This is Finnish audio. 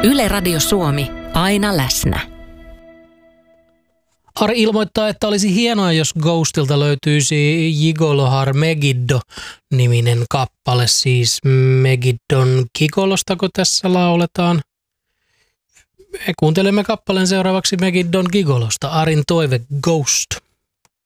Yle Radio Suomi, aina läsnä. Ari ilmoittaa, että olisi hienoa, jos Ghostilta löytyisi Gigolo Megiddo-niminen kappale, siis Megiddon Gigolostako tässä lauletaan. Me kuuntelemme kappaleen seuraavaksi Megiddon Gigolosta, Arin toive Ghost.